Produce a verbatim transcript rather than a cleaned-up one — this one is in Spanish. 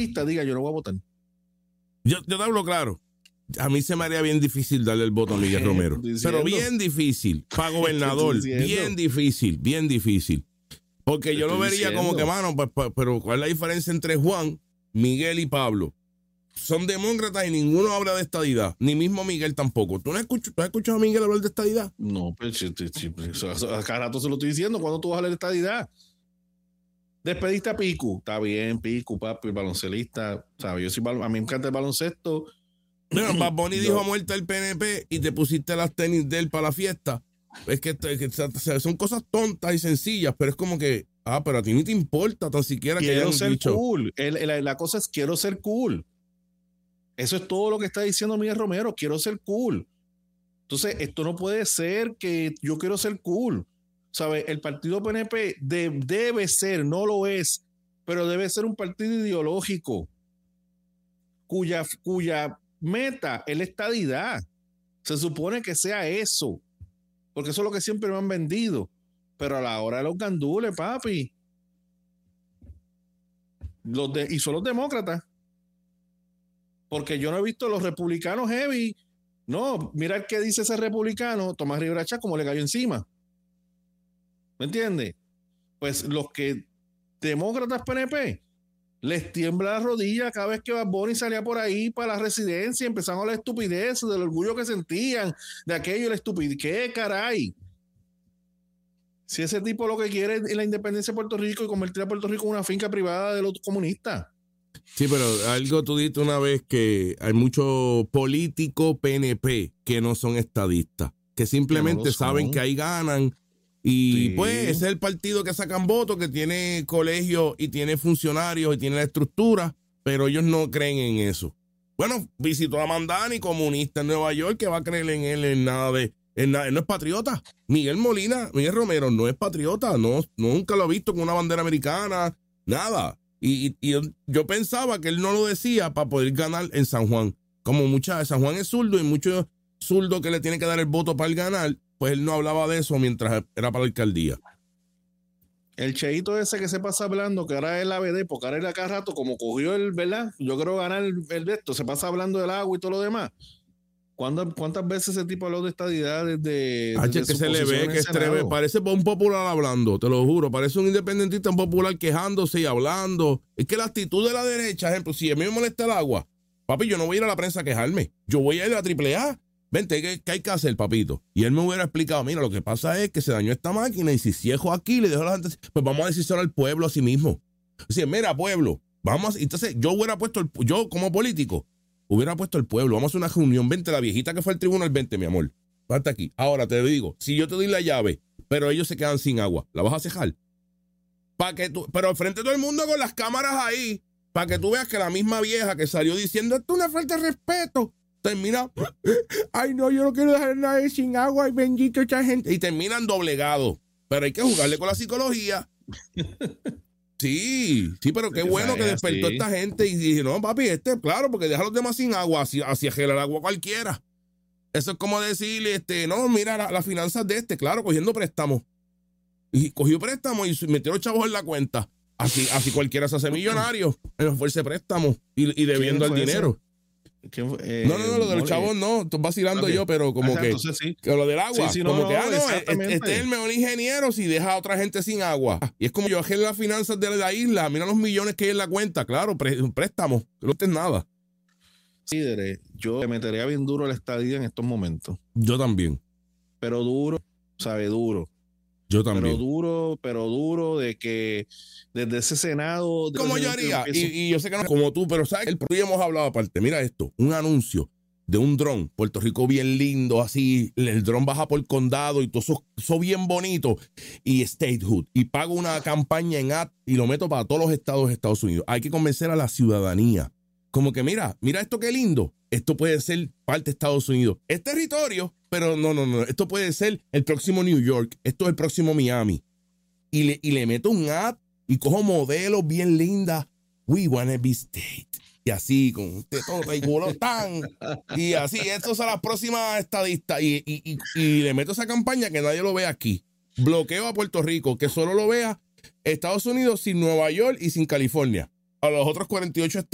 estadista diga yo no voy a votar. Yo, yo te hablo claro. A mí se me haría bien difícil darle el voto a Miguel Romero. Pero bien difícil. Para gobernador. Bien difícil, bien difícil. Porque yo lo vería diciendo. como que, mano, pues, pues, pero ¿cuál es la diferencia entre Juan, Miguel y Pablo? Son demócratas y ninguno habla de estadidad. Ni mismo Miguel tampoco. ¿Tú no has escuchado, ¿tú has escuchado a Miguel hablar de estadidad? No, pues sí, sí, sí, a cada rato se lo estoy diciendo. ¿Cuándo tú vas a hablar de estadidad? Despediste a Picu. Está bien, Picu, papi, el baloncelista. ¿Sabes? Yo sí, a mí me encanta el baloncesto. Bueno, Bad Bunny dijo muerta el P N P y te pusiste las tenis de él para la fiesta. Es que, que son cosas tontas y sencillas, pero es como que, ah, pero a ti ni te importa tan siquiera quiero que hayan ser dicho. cool. El, el, la cosa es quiero ser cool. Eso es todo lo que está diciendo Miguel Romero. Quiero ser cool. Entonces, esto no puede ser que yo quiero ser cool. ¿Sabes? El partido P N P de, debe ser, no lo es, pero debe ser un partido ideológico cuya, cuya meta es la estadidad. Se supone que sea eso. Porque eso es lo que siempre me han vendido. Pero a la hora de los gandules, papi. Los de, y son los demócratas. Porque yo no he visto los republicanos heavy. No, mira qué dice ese republicano, Tomás Rivera Chá, como le cayó encima. ¿Me entiendes? Pues los que demócratas P N P les tiembla la rodilla cada vez que Bad Bunny salía por ahí para la residencia y empezaron a la estupidez, del orgullo que sentían, de aquello, la estupidez. ¿Qué caray? Si ese tipo lo que quiere es la independencia de Puerto Rico y convertir a Puerto Rico en una finca privada de los comunistas. Sí, pero algo tú dijiste una vez que hay muchos políticos P N P que no son estadistas, que simplemente que no saben que ahí ganan. Y sí. Pues ese es el partido que sacan votos, que tiene colegios y tiene funcionarios y tiene la estructura, pero ellos no creen en eso. Bueno, visitó a Mandani, comunista en Nueva York, que va a creer en él en nada de... En nada, él no es patriota. Miguel Molina, Miguel Romero no es patriota, no, nunca lo he visto con una bandera americana, nada. Y, y, y yo, yo pensaba que él no lo decía para poder ganar en San Juan. Como mucha, San Juan es zurdo y muchos zurdos que le tienen que dar el voto para el ganar, pues él no hablaba de eso mientras era para la alcaldía. El cheito ese que se pasa hablando, que ahora es la B D, porque ahora es acá rato, como cogió el, ¿verdad? Yo creo ganar el, el de esto, se pasa hablando del agua y todo lo demás. ¿Cuántas, cuántas veces ese tipo habló de estadidad desde, desde que se le ve que estreve, parece un popular hablando, te lo juro, parece un independentista, un popular quejándose y hablando. Es que la actitud de la derecha, ejemplo, si a mí me molesta el agua, papi, yo no voy a ir a la prensa a quejarme, yo voy a ir a la triple A. Vente, ¿qué, ¿qué hay que hacer, papito? Y él me hubiera explicado, mira, lo que pasa es que se dañó esta máquina y si cierro aquí le dejo a la gente, pues vamos a decírselo al pueblo a sí mismo. O sea, mira, pueblo, vamos a, entonces yo hubiera puesto, el, yo como político, hubiera puesto el pueblo, vamos a hacer una reunión, vente, la viejita que fue al tribunal, vente, mi amor, parte aquí. Ahora te digo, si yo te doy la llave, pero ellos se quedan sin agua, ¿la vas a cejar? Para que tú, pero al frente de todo el mundo con las cámaras ahí, para que tú veas que la misma vieja que salió diciendo, esto es una falta de respeto, termina, ay no, yo no quiero dejar a nadie sin agua, ay bendito esta gente, y terminan doblegados, pero hay que jugarle con la psicología. Sí, sí, pero qué bueno que despertó esta gente y dije, no papi, este, claro, porque deja a los demás sin agua, así, así agela el agua cualquiera. Eso es como decirle, este, no, mira las la finanzas de este, claro, cogiendo préstamos, y cogió préstamos y metió los chavos en la cuenta, así, así cualquiera se hace millonario en los fuerza de préstamos y, y debiendo el dinero. Eso? Eh, no, no, no, lo de los no, chavos no, estoy vacilando okay. yo, pero como Ajá, que, sí. que lo del agua, sí, sí, como no, que, no, ah, no, este, este es el mejor ingeniero si deja a otra gente sin agua. Y es como yo bajé las finanzas de la isla, mira los millones que hay en la cuenta, claro, préstamos, no es nada. Sí, yo me metería bien duro la estadía en estos momentos. Yo también. Pero duro, sabe, duro. Yo también. Pero duro, pero duro de que desde ese Senado... Como yo haría, y, y yo sé que no como tú, pero ¿sabes? El ya hemos hablado aparte. Mira esto, un anuncio de un dron, Puerto Rico bien lindo, así, el dron baja por el condado y todo eso, eso bien bonito, y statehood, y pago una campaña en ad y lo meto para todos los estados de Estados Unidos. Hay que convencer a la ciudadanía. Como que mira, mira esto qué lindo. Esto puede ser parte de Estados Unidos. Es territorio, pero no, no, no. Esto puede ser el próximo New York. Esto es el próximo Miami. Y le, y le meto un ad y cojo modelos bien lindas. We wanna be state. Y así, con tetota y culotán. Y así, estos son las próximas estadistas. Y, y, y, y le meto esa campaña que nadie lo vea aquí. Bloqueo a Puerto Rico, que solo lo vea Estados Unidos sin Nueva York y sin California. A los otros cuarenta y ocho estados